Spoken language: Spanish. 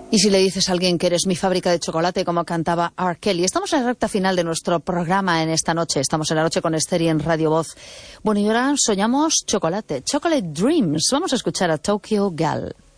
Y si le dices a alguien que eres mi fábrica de chocolate, como cantaba R. Kelly. Estamos en la recta final de nuestro programa en esta noche. Estamos en La Noche con Esther y en Radio Voz. Bueno, y ahora soñamos chocolate. Chocolate Dreams. Vamos a escuchar a Tokyo Gal.